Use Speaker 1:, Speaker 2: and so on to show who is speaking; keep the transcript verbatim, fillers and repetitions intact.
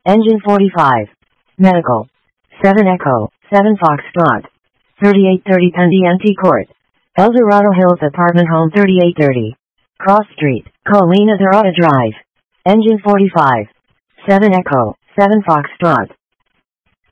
Speaker 1: Engine forty-five. Medical. seven Echo, seven Foxtrot. thirty-eight thirty Pendiente Court. El Dorado Hills Apartment Home thirty-eight thirty. Cross Street, Colina Dorada Drive. Engine forty-five. seven Echo, seven Foxtrot.